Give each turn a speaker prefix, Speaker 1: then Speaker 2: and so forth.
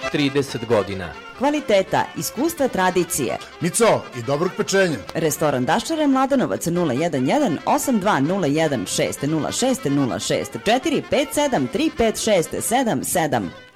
Speaker 1: 30 godina.
Speaker 2: Kvaliteta, iskustva, tradicije.
Speaker 3: Mico i dobrog pečenja.
Speaker 2: Restoran Daščare, Mladenovac 011 8201 606 06 064 57 356 77.